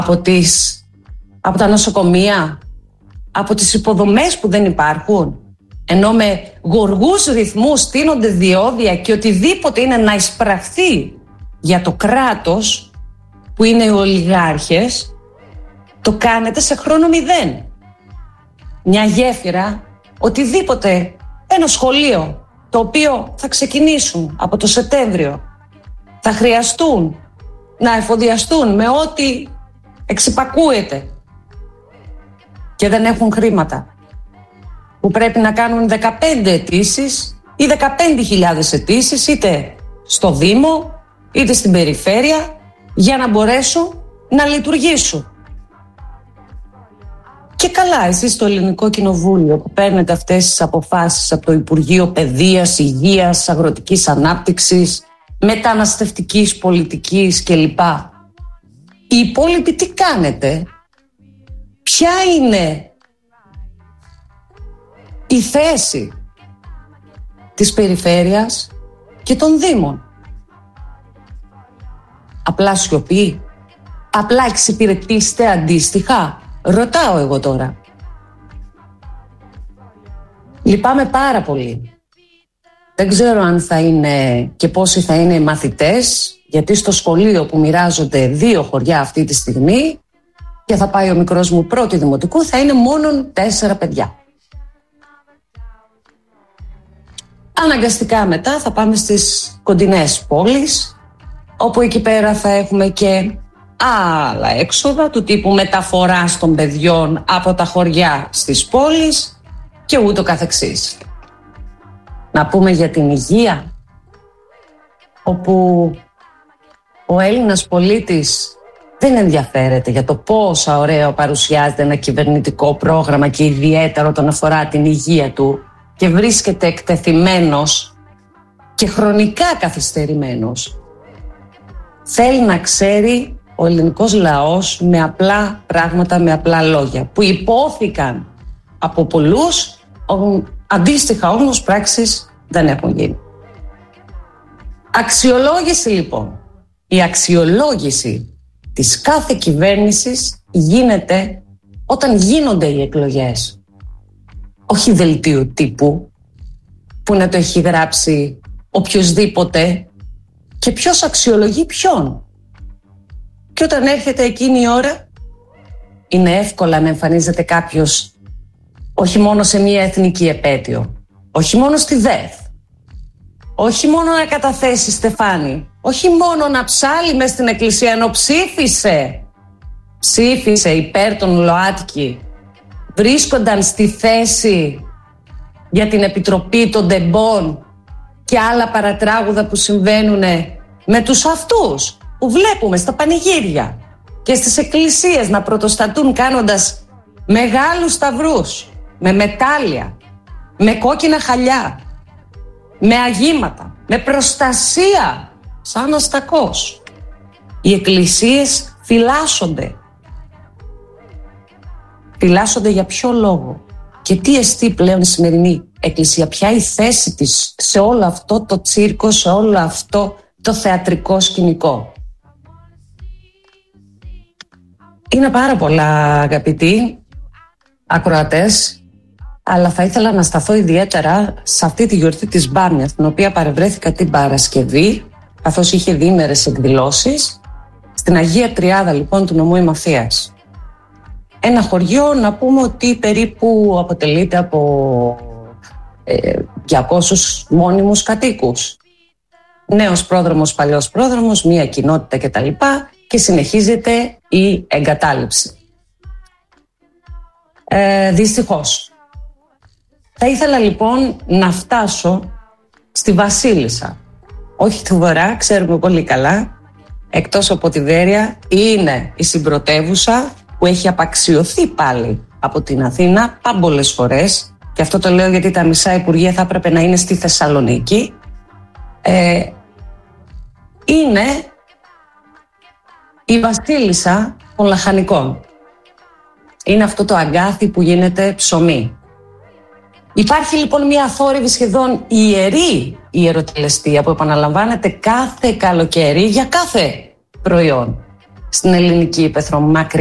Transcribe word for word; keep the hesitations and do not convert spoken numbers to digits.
από, τις, από τα νοσοκομεία, από τις υποδομές που δεν υπάρχουν, ενώ με γοργούς ρυθμούς στείνονται διόδια και οτιδήποτε είναι να εισπραχθεί για το κράτος που είναι οι ολιγάρχες, το κάνετε σε χρόνο μηδέν. Μια γέφυρα, οτιδήποτε, ένα σχολείο το οποίο θα ξεκινήσουν από το Σεπτέμβριο, θα χρειαστούν να εφοδιαστούν με ό,τι εξυπακούεται και δεν έχουν χρήματα, που πρέπει να κάνουν δεκαπέντε αιτήσεις ή δεκαπέντε χιλιάδες αιτήσεις, είτε στο Δήμο είτε στην περιφέρεια, για να μπορέσουν να λειτουργήσουν. Και καλά, εσείς στο Ελληνικό Κοινοβούλιο που παίρνετε αυτές τις αποφάσεις από το Υπουργείο Παιδείας, Υγείας, Αγροτικής Ανάπτυξης, Μεταναστευτικής Πολιτικής κλπ. Οι υπόλοιποι τι κάνετε? Ποια είναι η θέση της περιφέρειας και των Δήμων? Απλά σιωπή? Απλά εξυπηρετήστε αντίστοιχα? Ρωτάω εγώ τώρα. Λυπάμαι πάρα πολύ. Δεν ξέρω αν θα είναι και πόσοι θα είναι οι μαθητές, γιατί στο σχολείο που μοιράζονται δύο χωριά αυτή τη στιγμή και θα πάει ο μικρός μου πρώτη δημοτικού, θα είναι μόνο τέσσερα παιδιά. Αναγκαστικά μετά θα πάμε στις κοντινές πόλεις, όπου εκεί πέρα θα έχουμε και άλλα έξοδα του τύπου μεταφοράς των παιδιών από τα χωριά στις πόλεις και ούτω καθεξής. Να πούμε για την υγεία, όπου ο Έλληνας πολίτης δεν ενδιαφέρεται για το πόσα ωραίο παρουσιάζεται ένα κυβερνητικό πρόγραμμα και ιδιαίτερα όταν αφορά την υγεία του και βρίσκεται εκτεθειμένος και χρονικά καθυστερημένος. Θέλει να ξέρει ο ελληνικός λαός με απλά πράγματα, με απλά λόγια, που υπόθηκαν από πολλούς, αντίστοιχα όμως πράξεις δεν έχουν γίνει. Αξιολόγηση λοιπόν. Η αξιολόγηση της κάθε κυβέρνησης γίνεται όταν γίνονται οι εκλογές. Όχι δελτίο τύπου που να το έχει γράψει οποιοσδήποτε και ποιος αξιολογεί ποιον. Και όταν έρχεται εκείνη η ώρα, είναι εύκολα να εμφανίζεται κάποιος όχι μόνο σε μία εθνική επέτειο, όχι μόνο στη ΔΕΘ, όχι μόνο να καταθέσει στεφάνι, όχι μόνο να ψάλει μες στην εκκλησία, ενώ ψήφισε, ψήφισε υπέρ των ΛΟΑΤΚΙ, βρίσκονταν στη θέση για την Επιτροπή των Ντεμπών και άλλα παρατράγουδα που συμβαίνουν με τους αυτούς που βλέπουμε στα πανηγύρια και στις εκκλησίες να πρωτοστατούν κάνοντας μεγάλους σταυρούς με μετάλλια, με κόκκινα χαλιά, με αγήματα, με προστασία σαν αστακός. Οι εκκλησίες φυλάσσονται. Φυλάσσονται για ποιο λόγο? Και τι εστί πλέον η σημερινή εκκλησία? Ποια η θέση της σε όλο αυτό το τσίρκο, σε όλο αυτό το θεατρικό σκηνικό? Είναι πάρα πολλά, αγαπητοί ακροατές, αλλά θα ήθελα να σταθώ ιδιαίτερα σε αυτή τη γιορτή της Μπάμιας, την οποία παρευρέθηκα την Παρασκευή, καθώς είχε διήμερες εκδηλώσεις, στην Αγία Τριάδα λοιπόν του νομού Ημαθίας. Ένα χωριό, να πούμε ότι περίπου αποτελείται από ε, διακόσιους μόνιμους κατοίκους. Νέος πρόδρομος, παλιός πρόδρομος, μία κοινότητα κτλ. Και συνεχίζεται η εγκατάλειψη. Ε, δυστυχώς. Θα ήθελα λοιπόν να φτάσω στη Βασίλισσα. Όχι του Βορρά, ξέρουμε πολύ καλά. Εκτός από τη Βέρεια, είναι η συμπρωτεύουσα που έχει απαξιωθεί πάλι από την Αθήνα πάμπολες φορές. Και αυτό το λέω γιατί τα μισά υπουργεία θα έπρεπε να είναι στη Θεσσαλονίκη. Ε, είναι η Βασίλισσα των Λαχανικών. Είναι αυτό το αγκάθι που γίνεται ψωμί. Υπάρχει λοιπόν μια αθόρυβη σχεδόν ιερή ιεροτελεστία που επαναλαμβάνεται κάθε καλοκαίρι για κάθε προϊόν. στην ελληνική ύπαιθρο, μακριά